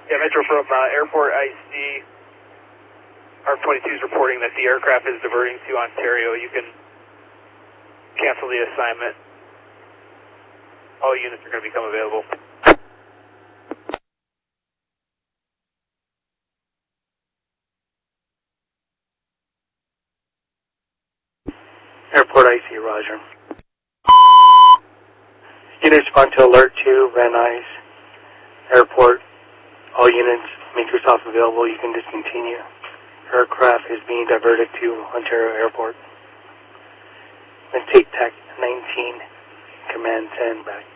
Yeah, Metro from Airport IC. ARC-22 is reporting that the aircraft is diverting to Ontario. You can cancel the assignment. All units are going to become available. Airport IC, Roger. Units respond to Alert 2, Van Nuys, Airport. All units, make yourself available. You can discontinue. Aircraft is being diverted to Ontario Airport. Let's take TAC 19, Command 10 back.